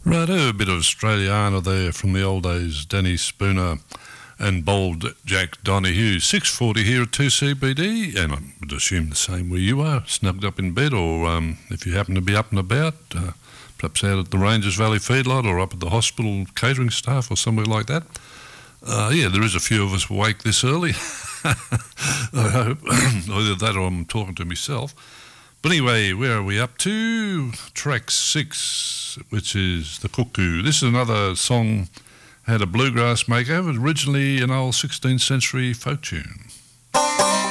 Righto, a bit of Australiana there from the old days, Danny Spooner and bold Jack Donahue. 6:40 here at 2CBD, and I would assume the same where you are, snugged up in bed, or if you happen to be up and about, perhaps out at the Ranges Valley feedlot or up at the hospital catering staff or somewhere like that. Yeah, there is a few of us awake this early. I hope. Either that or I'm talking to myself. But anyway, where are we up to? Track 6, which is The Cuckoo. This is another song, had a bluegrass makeover, originally an old 16th century folk tune.